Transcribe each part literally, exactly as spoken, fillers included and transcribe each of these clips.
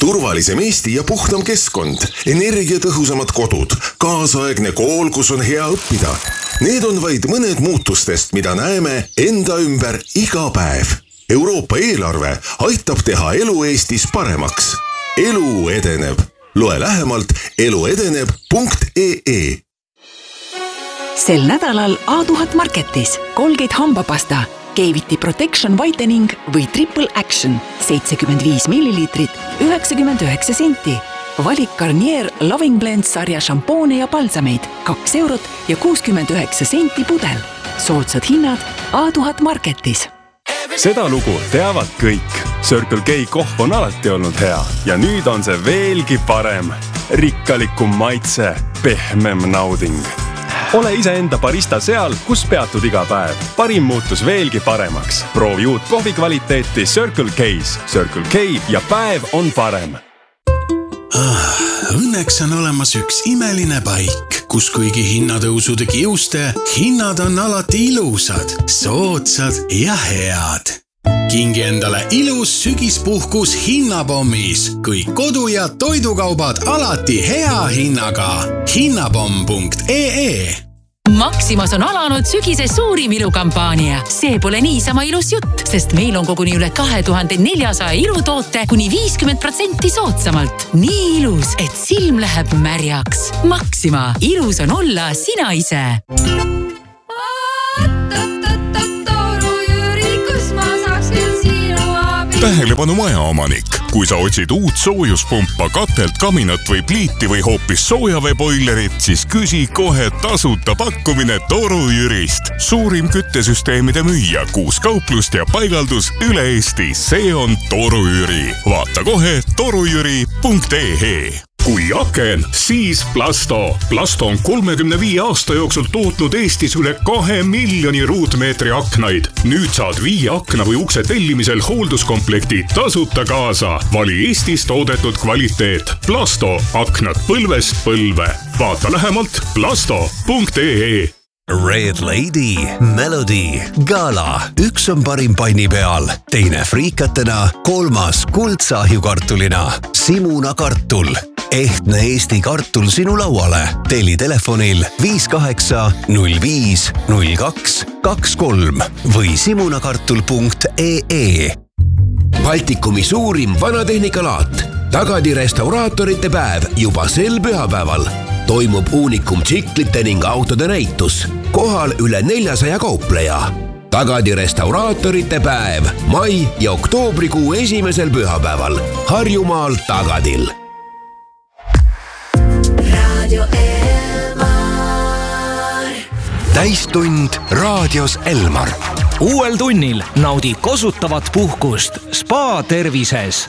turvalisem Eesti ja puhtam keskkond, energiatõhusamad kodud, kaasaegne kool, kus on hea õppida. Need on vaid mõned muutustest, mida näeme enda ümber iga päev. Euroopa eelarve aitab teha elu Eestis paremaks. Elu edeneb. Loe lähemalt eluedeneb punkt ee. Sel nädalal A tuhat Marketis Colgate hambapasta, Cavity Protection Whitening või Triple Action seitsekümmend viis milliliitrit, üheksakümmend üheksa senti. Valik Garnier Loving Blend sarja šampoone ja palsameid kaks eurot ja kuuskümmend üheksa senti pudel. Soodsad hinnad A tuhat Marketis. Seda lugu teavad kõik. Circle K kohv on alati olnud hea ja nüüd on see veelgi parem. Rikkalikum maitse, pehmem nauding. Ole ise enda barista seal, kus peatud iga päev. Parim muutus veelgi paremaks. Proovi uut kohvi kvaliteeti Circle K's. Circle K ja päev on parem. Ah, õnneks on olemas üks imeline paik, kus kuigi hinnatõusude kiuste, hinnad on alati ilusad, soodsad ja head. Kingi endale ilus sügispuhkus hinnapommis, kõik kodu- ja toidukaubad alati hea hinnaga. hinnapomm punkt ee. Maximas on alanud sügise suurim ilukampaania. See pole niisama ilus jutt, sest meil on koguni üle kahe tuhande neljasaja ilutoote kuni viiskümmend protsenti soodsamalt. Nii ilus, et silm läheb märjaks. Maxima, ilus on olla sina ise. Tähelepanu majaomanik. Kui sa otsid uut soojuspumpa, katelt, kaminat või pliiti või hoopis soojaveeboilerit, siis küsi kohe tasuta pakkumine Toru Jürist. Suurim küttesüsteemide müüja, kuus kauplust ja paigaldus üle Eesti. See on Toru Jüri. Vaata kohe torujüri punkt ee. Kui aken, siis Plasto. Plasto on kolmekümne viie aasta jooksul tootnud Eestis üle kahe miljoni ruutmeetri aknaid. Nüüd saad viie akna või ukse tellimisel hoolduskomplekti tasuta kaasa. Vali Eestis toodetud kvaliteet. Plasto, aknad põlvest põlve. Vaata lähemalt plasto punkt ee. Red Lady, Melody, Gala. Üks on parim panni peal, teine friikatena, kolmas kuldsahjukartulina. Simuna kartul. Ehtne Eesti kartul sinu lauale. Teli telefonil viis kaheksa null viis null kaks kaks kolm või simunakartul punkt ee. Baltikumi suurim vanatehnikalaat. Tagadi restauraatorite päev juba sel pühapäeval. Toimub uunikum tsiklite ning autode näitus. Kohal üle neljasaja kaupleja. Tagadi restauraatorite päev mai ja oktoobrikuu esimesel pühapäeval. Harjumaal Tagadil. Radio Elmar. Täistund raadios Elmar. Uuel tunnil naudi kosutavat puhkust Spa tervises.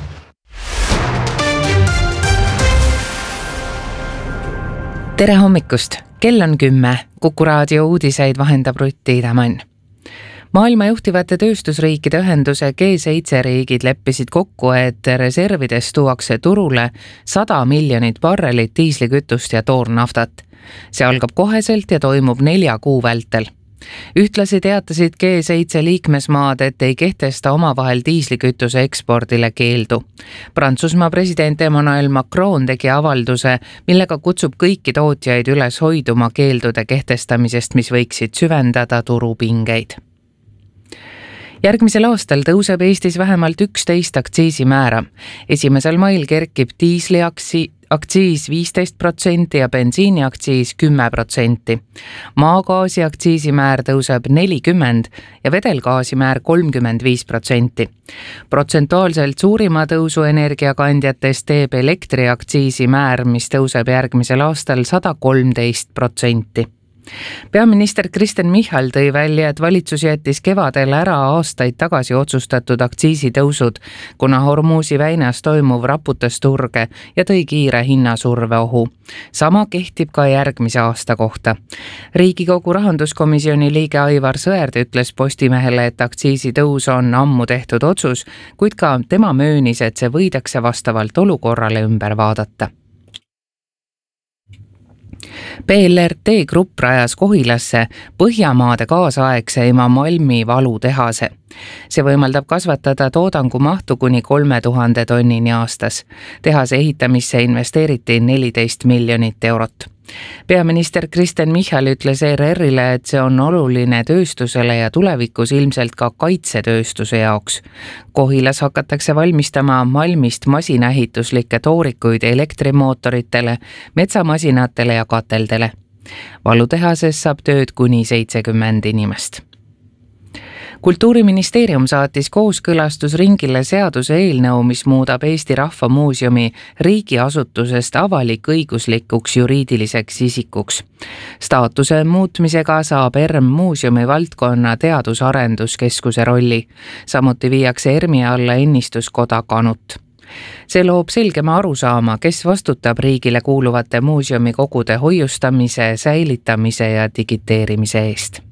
Tere hommikust! Kell on kümme. Kuku raadio uudiseid vahendab Rutti Idamann. Maailma juhtivate tööstusriikide ühenduse G seitse riigid leppisid kokku, et reservides tuuakse turule sada miljonit barrelit diislikütust ja toornaftat. See algab koheselt ja toimub nelja kuu vältel. Ühtlasi teatasid G seitse liikmesmaad, et ei kehtesta omavahel diislikütuse ekspordile keeldu. Prantsusmaa president Emmanuel Macron tegi avalduse, millega kutsub kõiki tootjaid üles hoiduma keeldude kehtestamisest, mis võiksid süvendada turupingeid. Järgmisel aastal tõuseb Eestis vähemalt üksteist aktsiisimäära. Esimesel mail kerkib diisliaksi aktsiis viisteist protsenti ja bensiiniaktsiis kümme protsenti. Maagaasi aktsiisimäär tõuseb nelikümmend ja vedelgaasimäär kolmkümmend viis protsenti. Protsentuaalselt suurima tõusu energiakandjatest teeb elektriaktsiisimäär, mis tõuseb järgmisel aastal sada kolmteist protsenti. Peaminister Kristen Michal tõi välja, et valitsus jättis kevadel ära aastaid tagasi otsustatud aktsiisitõusud, kuna Hormuzi väinas toimuv raputas turge ja tõi kiire hinnasurve ohu. Sama kehtib ka järgmise aasta kohta. Riigikogu rahanduskomisjoni liige Aivar Sõerd ütles Postimehele, et aktsiisitõus on ammu tehtud otsus, kuid ka tema möönis, et see võidakse vastavalt olukorrale ümber vaadata. B L R T Grupp rajas Kohilasse Põhjamaade kaasaegseima Malmi valutehase. See võimaldab kasvatada toodangu mahtu kuni kolme tuhande tonnini aastas. Tehase ehitamisse investeeriti neliteist miljonit eurot. Peaminister Kristen Michal ütles E R R-ile, et see on oluline tööstusele ja tulevikus ilmselt ka kaitsetööstuse jaoks. Kohilas hakatakse valmistama Malmist masinaehituslikke toorikuid elektrimootoritele, metsamasinatele ja kateldele. Valutehases saab tööd kuni seitsekümmend inimest. Kultuuriministeerium saatis kooskõlastusringile seaduse eelnõu, mis muudab Eesti Rahva Muuseumi riigiasutusest avalik-õiguslikuks juriidiliseks isikuks. Staatuse muutmisega saab E R M muuseumi valdkonna teadusarenduskeskuse rolli. Samuti viiakse E R M-i alla ennistuskoda Kanut. See loob selgema arusaama, kes vastutab riigile kuuluvate muuseumikogude hoiustamise, säilitamise ja digiteerimise eest.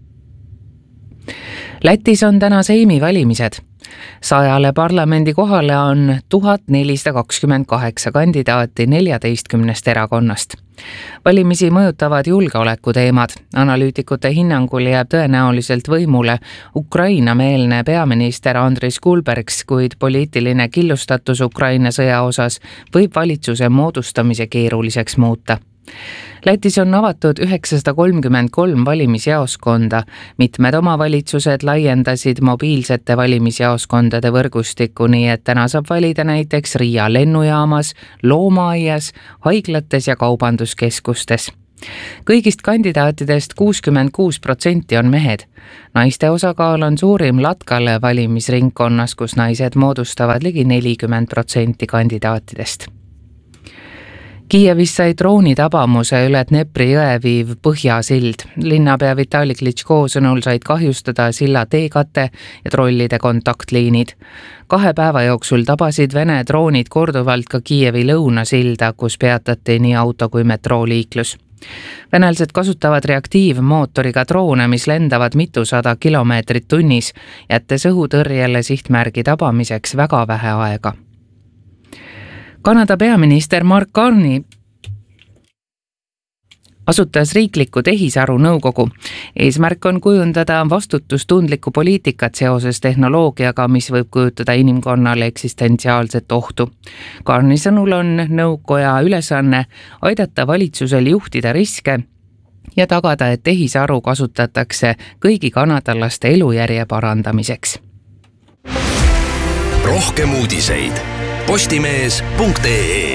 Lätis on täna seimi valimised. Sajale parlamendi kohale on tuhat nelisada kakskümmend kaheksa kandidaati neljateistkümnest erakonnast. Valimisi mõjutavad julgeolekuteemad. Analüütikute hinnangul jääb tõenäoliselt võimule Ukraina-meelne peaminister Andris Kulbergs, kuid poliitiline killustatus Ukraina sõja osas võib valitsuse moodustamise keeruliseks muuta. Lätis on avatud üheksasada kolmkümmend kolm valimisjaoskonda. Mitmed omavalitsused laiendasid mobiilsete valimisjaoskondade võrgustikku, nii et täna saab valida näiteks Riia lennujaamas, loomaaias, haiglates ja kaubanduskeskustes. Kõigist kandidaatidest kuuskümmend kuus protsenti on mehed. Naiste osakaal on suurim Latkale valimisringkonnas, kus naised moodustavad ligi nelikümmend protsenti kandidaatidest. Kiievis sai drooni tabamuse üle Dnepri jõe viiv Põhjasild. Linnapea Vitali Klitschko sõnul said kahjustada silla teekate ja trollide kontaktliinid. Kahe päeva jooksul tabasid Vene droonid korduvalt ka Kiievi lõunasilda, kus peatati nii auto kui metrooliiklus. Venelsed kasutavad reaktiivmootoriga droone, mis lendavad mitusada kilomeetrit tunnis, jättes õhutõrjele sihtmärgi tabamiseks väga vähe aega. Kanada peaminister Mark Carney asutas riikliku tehisaru nõukogu. Eesmärk on kujundada vastutustundlikku poliitikat seoses tehnoloogiaga, mis võib kujutada inimkonnale eksistentsiaalset ohtu. Carney sõnul on nõukoja ülesanne aidata valitsusel juhtida riske ja tagada, et tehisaru kasutatakse kõigi kanadalaste elujärje parandamiseks. Rohkem uudiseid postimees punkt ee.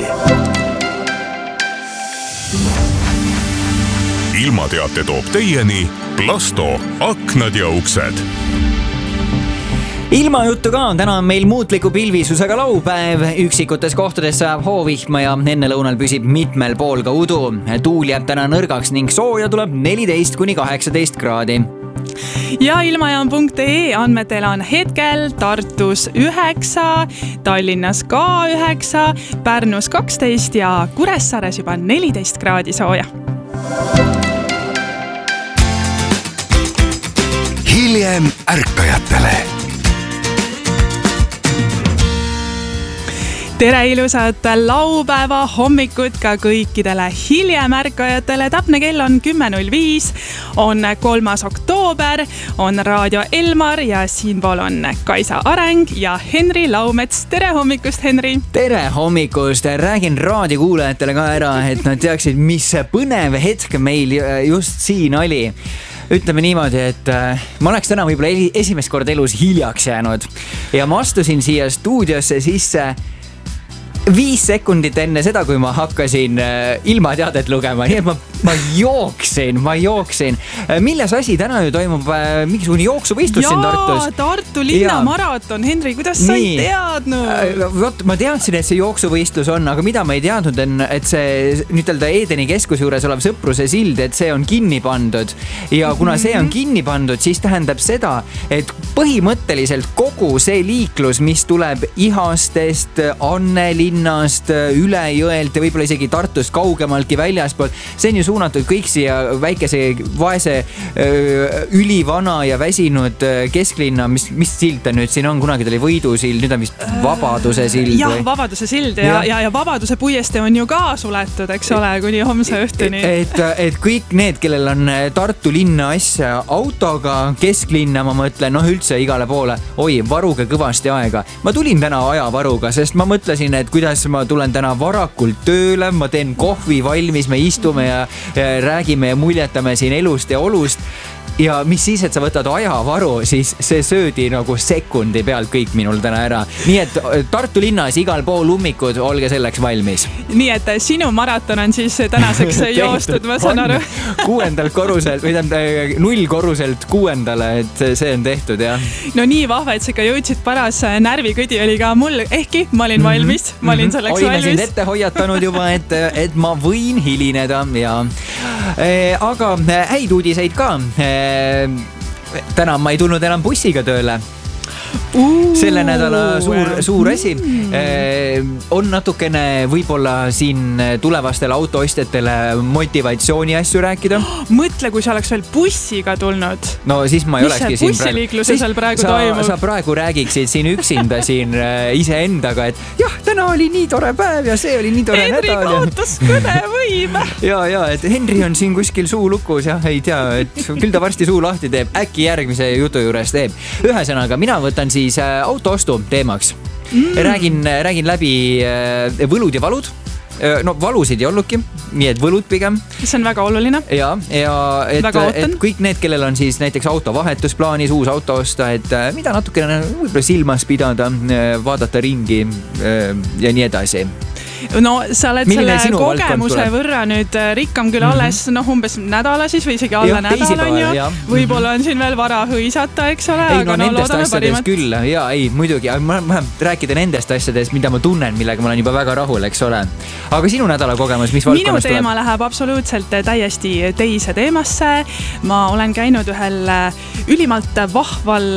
Ilmateate toob teieni Plasto aknad ja uksed. Ilmajuttu ka, täna on meil muutliku pilvisusega laupäev, üksikutes kohtades sajab hoovihma ja enne lõunal püsib mitmel pool ka udu. Tuul jääb täna nõrgaks ning sooja tuleb neliteist kuni kaheksateist kraadi. Ja ilmajaam punkt ee andmetel on hetkel Tartus üheksa, Tallinnas ka üheksa, Pärnus kaksteist ja Kuressaares juba neliteist kraadi sooja. Hiljem ärkajatele. Tere ilusat laupäeva hommikut ka kõikidele hiljem ärkajatele. Täpne kell on kümme null viis, on kolmas oktoober, on Raadio Elmar ja siinpool on Kaisa Areng ja Henri Laumets. Tere hommikust, Henri! Tere hommikust! Räägin raadiokuulajatele ka ära, et nad teaksid, mis põnev hetk meil just siin oli. Ütleme niimoodi, et ma oleks täna võib-olla esimest kord elus hiljaks jäänud ja ma astusin siia stuudiosse sisse viis sekundit enne seda, kui ma hakkasin ilmateadet lugema, nii et ma, ma jooksin, ma jooksin. Milles asi täna ju toimub mingisugune jooksuvõistlus siin Tartus? Jaa, Tartu linnamaraton. Henri, kuidas sa ei teadnud? Võt, ma teadsin, et see jooksuvõistlus on, aga mida ma ei teadnud on, et see nüüd Edeni keskus juures olev Sõpruse sild, et see on kinni pandud. Ja kuna see on kinni pandud, siis tähendab seda, et põhimõtteliselt kogu see liiklus, mis tuleb Ihastest, Annelin linnast, üle jõelt ja võib-olla isegi Tartust kaugemaltki väljaspoolt. See on ju suunatud kõik siia väikese vaese ülivana ja väsinud kesklinna, mis, mis sild ta nüüd siin on, kunagi ta oli Võidusild, nüüd on vist Vabaduse sild. Jah, Vabaduse sild ja, ja, ja Vabaduse puiestee on ju ka suletud, eks ole, kuni homse õhtuni. Et, et kõik need, kellel on Tartu linna asja autoga, kesklinna, ma mõtlen, noh üldse igale poole, oi, varuge kõvasti aega. Ma tulin täna ajavaruga, sest ma mõtlesin, et kuidas ma tulen täna varakult tööle, ma teen kohvi valmis, me istume ja, ja räägime ja muljetame siin elust ja olust. Ja mis siis, et sa võtad ajavaru, siis see söödi nagu sekundi pealt kõik minul täna ära. Nii et Tartu linnas igal pool ummikud, olge selleks valmis. Nii et sinu maraton on siis tänaseks joostud, ma saan aru. Kuuendalt korruselt, või tähendab null korruselt kuuendale, et see on tehtud, jah. No nii vahva, et sa ikka jõudsid paras närvikõdi oli ka mul, ehkki ma olin valmis, ma olin selleks Olime valmis. Olime sind ette hoiatanud juba, et, et ma võin hilineda ja e, aga häid uudiseid ka. Täna ma ei tulnud enam bussiga tööle. Uh, selle nädala suur, suur asi mm. on natukene võib-olla siin tulevastele autoostjatele motivatsiooni asju rääkida. Mõtle, kui sa oleks veel bussiga tulnud. No siis ma ei mis olekski siin praegu. Mis see seal praegu sa, toimub? Sa praegu räägiksid siin üksinda siin iseendaga, et jah, täna oli nii tore päev ja see oli nii tore Henri nädal. Henri kaotas kõnevõime. ja, ja, et Henri on siin kuskil suu lukus ja ei tea, et küll ta varsti suu lahti teeb, äkki järgmise jutu juures teeb. Ühesõnaga, mina võtan siis autoostu teemaks. Mm. Räägin, räägin läbi võlud ja valud. No valusid ei olnudki, nii et võlud pigem. See on väga oluline. Ja, ja et, et kõik need, kellel on siis näiteks autovahetusplaanis uus auto osta, et mida natukene võib-olla silmas pidada, vaadata ringi ja nii edasi. No sa oled Milline selle kogemuse võrra nüüd rikkam küll mm-hmm. alles noh, umbes nädala siis või isegi alla nädal on ju. Võib-olla on siin veel vara hõisata, eks ole. Ei, no, no nendest asjadest küll. Ja, ei, muidugi. Ma vähem rääkida nendest asjadest, mida ma tunnen, millega ma olen juba väga rahul, eks ole. Aga sinu nädala kogemus, mis valdkonnas tuleb? Minu teema läheb absoluutselt täiesti teise teemasse. Ma olen käinud ühel ülimalt vahval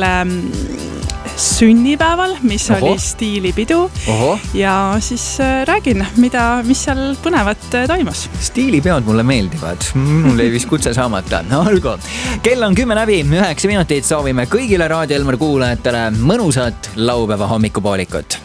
sünnipäeval, mis Oho. oli stiilipidu Oho. ja siis räägin, mida, mis seal põnevat toimus. Stiilipeod mulle meeldivad, mul ei vist kutse saamata. Olgu, kell on kümme läbi, üheksa minutit, soovime kõigile Raadio Elmar kuulajatele mõnusat laupäeva hommikupoolikut.